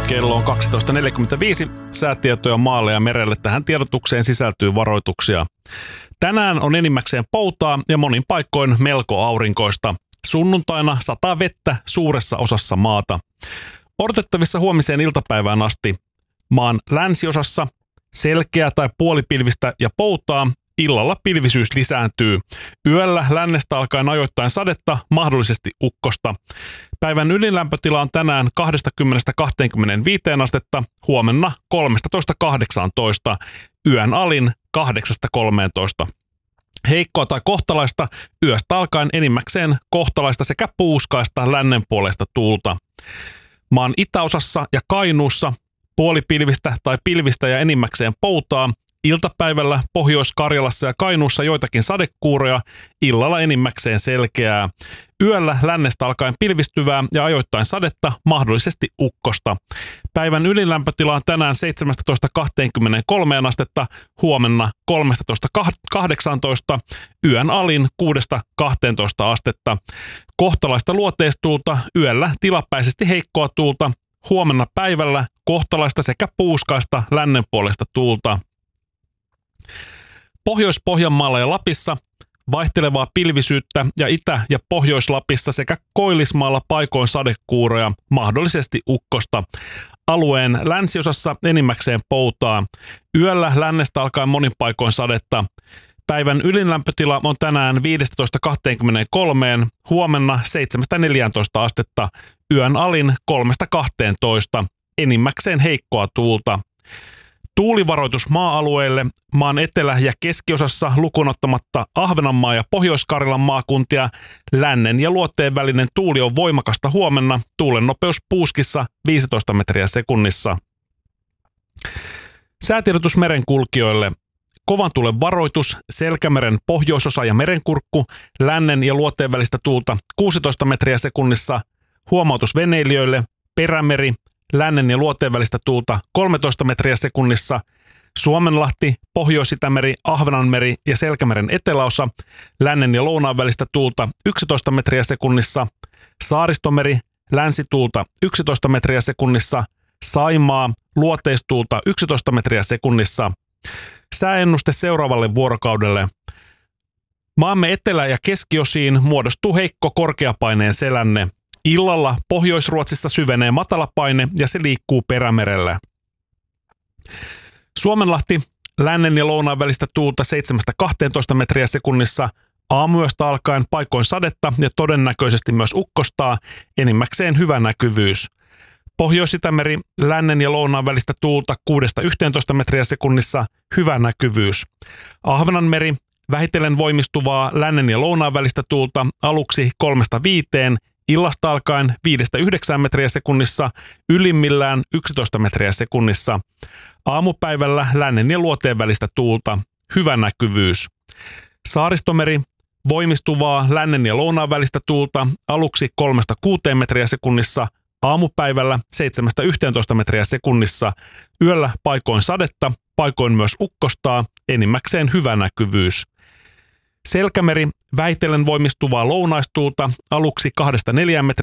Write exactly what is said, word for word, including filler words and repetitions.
Kello on kaksitoista neljäkymmentäviisi. Säätietoja maalle ja merelle. Tähän tiedotukseen sisältyy varoituksia. Tänään on enimmäkseen poutaa ja monin paikkoin melko aurinkoista. Sunnuntaina sataa vettä suuressa osassa maata. Odotettavissa huomiseen iltapäivään asti. Maan länsiosassa selkeää tai puolipilvistä ja poutaa. Illalla pilvisyys lisääntyy. Yöllä lännestä alkaen ajoittain sadetta, mahdollisesti ukkosta. Päivän ylinlämpötila on tänään kaksikymmentä kaksikymmentäviisi astetta, huomenna kolmetoista kahdeksantoista, yön alin kahdeksasta kolmeentoista. Heikkoa tai kohtalaista, yöstä alkaen enimmäkseen kohtalaista sekä puuskaista lännenpuoleista tuulta. Maan itäosassa ja Kainuussa puolipilvistä tai pilvistä ja enimmäkseen poutaa. Iltapäivällä Pohjois-Karjalassa ja Kainuussa joitakin sadekuuroja, illalla enimmäkseen selkeää. Yöllä lännestä alkaen pilvistyvää ja ajoittain sadetta, mahdollisesti ukkosta. Päivän ylilämpötila on tänään seitsemästätoista kaksikymmentäkolme astetta, huomenna kolmetoista kahdeksantoista, yön alin kuudesta kahteentoista astetta. Kohtalaista luoteistuulta, yöllä tilapäisesti heikkoa tuulta, huomenna päivällä kohtalaista sekä puuskaista lännenpuolesta tuulta. Pohjois-Pohjanmaalla ja Lapissa vaihtelevaa pilvisyyttä ja Itä- ja Pohjois-Lapissa sekä Koillismaalla paikoin sadekuuroja, mahdollisesti ukkosta. Alueen länsiosassa enimmäkseen poutaa. Yöllä lännestä alkaen monin paikoin sadetta. Päivän ylinlämpötila on tänään viisitoista kaksikymmentäkolme, huomenna seitsemästä neljääntoista astetta, yön alin kolmesta kahteentoista, enimmäkseen heikkoa tuulta. Tuulivaroitus maa-alueille maan etelä- ja keskiosassa lukunottamatta Ahvenanmaa ja Pohjois-Karjalan maakuntia. Lännen ja luoteen välinen tuuli on voimakasta huomenna. Tuulen nopeus puuskissa viisitoista metriä sekunnissa. Säätiedotus merenkulkijoille. Kovan tuulen varoitus, Selkämeren pohjoisosa ja merenkurkku, lännen ja luoteen välistä tuulta kuusitoista metriä sekunnissa. Huomautus veneilijöille, Perämeri, lännen ja luoteen välistä tuulta kolmetoista metriä sekunnissa, Suomenlahti, Pohjois-Itämeri, Ahvenanmeri ja Selkämeren eteläosa, lännen ja lounaan välistä tuulta yksitoista metriä sekunnissa, Saaristomeri, länsituulta yksitoista metriä sekunnissa, Saimaa, luoteistuulta yksitoista metriä sekunnissa. Sääennuste seuraavalle vuorokaudelle. Maamme etelä- ja keskiosiin muodostuu heikko korkeapaineen selänne. Illalla Pohjois-Ruotsissa syvenee matalapaine ja se liikkuu Perämerellä. Suomenlahti, lännen ja lounaan välistä tuulta seitsemästä kahteentoista metriä sekunnissa, aamuyöstä alkaen paikoin sadetta ja todennäköisesti myös ukkostaa, enimmäkseen hyvä näkyvyys. Pohjois-Itämeri, lännen ja lounaan välistä tuulta kuudesta yhteentoista metriä sekunnissa, hyvä näkyvyys. Ahvenanmeri, vähitellen voimistuvaa lännen ja lounaan välistä tuulta aluksi kolmesta viiteen, illasta alkaen viidestä yhdeksään metriä sekunnissa, ylimmillään yksitoista metriä sekunnissa. Aamupäivällä lännen ja luoteen välistä tuulta, hyvä näkyvyys. Saaristomeri, voimistuvaa lännen ja lounaan välistä tuulta aluksi kolmesta kuuteen metriä sekunnissa, aamupäivällä seitsemästä yhteentoista metriä sekunnissa, yöllä paikoin sadetta, paikoin myös ukkostaa, enimmäkseen hyvä näkyvyys. Selkämeri, vähitellen voimistuvaa lounaistuulta aluksi kahdesta neljään metriä